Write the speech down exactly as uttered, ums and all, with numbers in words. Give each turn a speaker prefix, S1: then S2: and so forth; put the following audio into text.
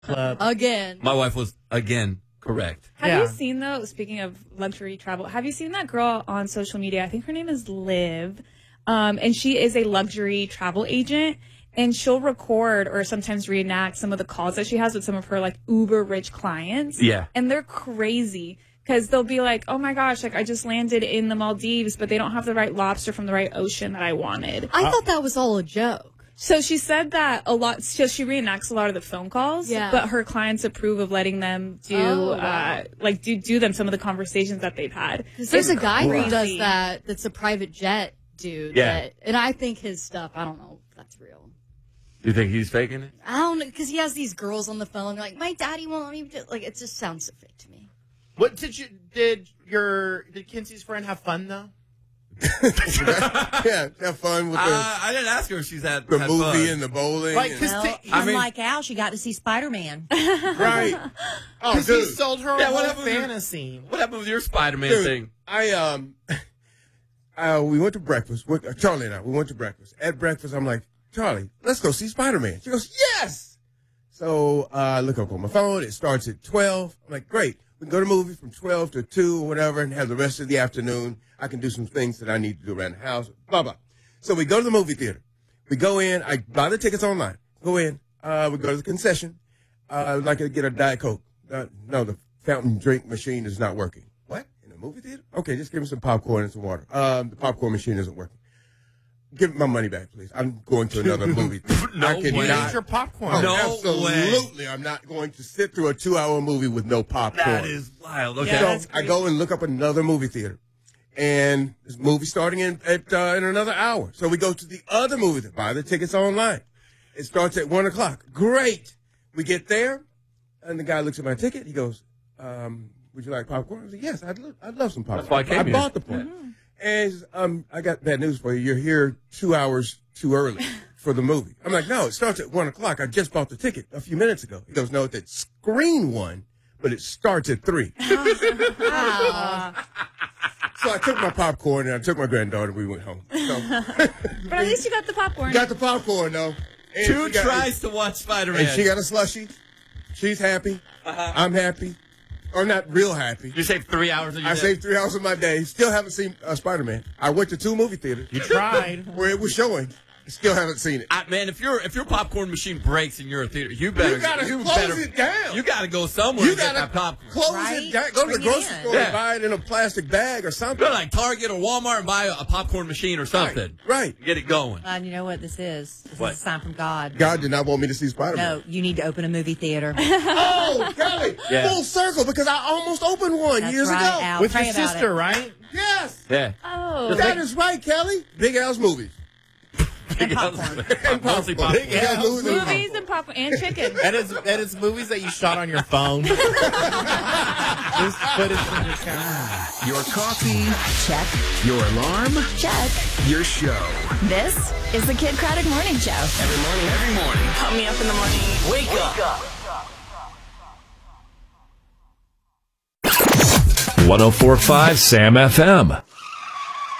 S1: Club.
S2: Again.
S3: My wife was, again, correct.
S4: Have
S1: Yeah.
S4: you seen, though, speaking of luxury travel, have you seen that girl on social media? I think her name is Liv. Um, and she is a luxury travel agent. And she'll record or sometimes reenact some of the calls that she has with some of her, like, uber rich clients.
S3: Yeah.
S4: And they're crazy. Because they'll be like, oh, my gosh, like, I just landed in the Maldives, but they don't have the right lobster from the right ocean that I wanted.
S2: I thought that was all a joke.
S4: So she said that a lot, so she reenacts a lot of the phone calls,
S2: Yeah.
S4: but her clients approve of letting them do,
S2: Oh, wow.
S4: uh, like, do, do them some of the conversations that they've had.
S2: Because there's a guy who
S4: crazy.
S2: does that that's a private jet dude.
S3: Yeah.
S2: That, and I think his stuff, I don't know if that's real.
S3: You think he's faking it?
S2: I don't know, because he has these girls on the phone. Like, my daddy won't let me do, like, it just sounds so fake to me.
S1: What did you did your did Kinsey's friend have fun though?
S5: Yeah, have fun with the,
S3: Uh, I didn't ask her if she's had
S5: the
S3: had
S5: movie
S3: fun.
S5: and the bowling.
S1: Like,
S5: and-
S1: 'cause
S6: Well,
S1: t-
S3: I mean-
S6: unlike Al, she got to see Spider-Man.
S5: right. Oh,
S1: Because he
S5: dude.
S1: sold her
S3: Yeah,
S1: a
S3: what
S1: whole
S3: happened with your-
S1: fantasy.
S3: What happened with your Spider-Man
S5: Dude,
S3: thing?
S5: I um, uh, we went to breakfast. With, uh, Charlie and I, we went to breakfast. At breakfast, I'm like, Charlie, let's go see Spider-Man. She goes, yes. So uh, I look up on my phone. It starts at twelve. I'm like, great. We can go to the movie from twelve to two or whatever, and have the rest of the afternoon. I can do some things that I need to do around the house. Blah blah. So we go to the movie theater. We go in. I buy the tickets online. Go in. Uh, we go to the concession. Uh, I'd like to get a Diet Coke. Uh, no, the fountain drink machine is not working. What? In a movie theater? Okay, just give me some popcorn and some water. Um, the popcorn machine isn't working. Give me my money back, please. I'm going to another movie theater.
S3: No
S5: I cannot-
S3: way.
S1: Eat your popcorn.
S5: Oh,
S3: No
S5: absolutely. I'm not going to sit through a two-hour movie with no popcorn.
S3: That is wild. Okay.
S4: Yeah.
S5: So I go and look up another movie theater, and this movie starting in at uh, in another hour. So we go to the other movie theater, buy the tickets online. It starts at one o'clock. Great. We get there, and the guy looks at my ticket. He goes, um, "Would you like popcorn?" I said, "Yes, I'd lo- I'd love some popcorn."
S3: That's why I came
S5: I
S3: here.
S5: bought the popcorn. And he says, um, I got bad news for you. You're here two hours too early for the movie. I'm like, no, it starts at one o'clock. I just bought the ticket a few minutes ago. He goes, no, it's at screen one, but it starts at three.
S2: Wow.
S5: So I took my popcorn and I took my granddaughter. We went home. So
S4: But at least you got the popcorn.
S5: got the popcorn though. And
S3: Two
S5: she got-
S3: tries to watch Spider-Man.
S5: And she got a slushie. She's happy.
S3: Uh-huh.
S5: I'm happy. Or not real happy.
S3: You saved three hours of your
S5: I
S3: day.
S5: saved three hours of my day. Still haven't seen uh, Spider-Man. I went to two movie theaters
S1: You tried.
S5: where it was showing. Still haven't seen it.
S3: I, man, if your if your popcorn machine breaks in your theater, you better
S5: You gotta close
S3: better,
S5: it down.
S3: You gotta go somewhere
S5: You
S3: and get
S5: gotta
S3: that popcorn.
S5: close
S6: Right?
S5: it down. Go to the
S6: Bring it
S5: grocery
S6: in.
S5: store
S3: Yeah.
S5: and buy it in a plastic bag or something.
S3: Go to like Target or Walmart and buy a, a popcorn machine or something.
S5: Right.
S3: Get it going.
S6: And you know what this is? This
S3: What?
S6: is a sign from God.
S5: God did not want me to see Spider-Man.
S6: No, you need to open a movie theater.
S5: Oh, golly.
S3: Yeah.
S5: Full circle because I almost opened one
S6: That's
S5: years
S6: right,
S5: ago.
S6: Al.
S1: With
S6: Pray
S1: your
S6: about
S1: sister,
S6: it.
S1: right?
S5: Yes.
S3: Yeah.
S4: Oh.
S5: That is right, Kelly. Big Al's movies.
S3: Big
S6: popcorn.
S3: house- Mostly popcorn.
S5: Big Al's movies.
S4: Movies and popcorn and chicken.
S1: And it's and it's movies that you shot on your phone. Just put it in your camera.
S7: Your coffee,
S8: Check.
S7: your alarm,
S8: Check.
S7: your show.
S8: This is the Kid Craddock Morning Show.
S7: Every morning, every morning.
S8: Pump me up in the morning.
S7: Wake up.
S9: one oh four point five Sam F M.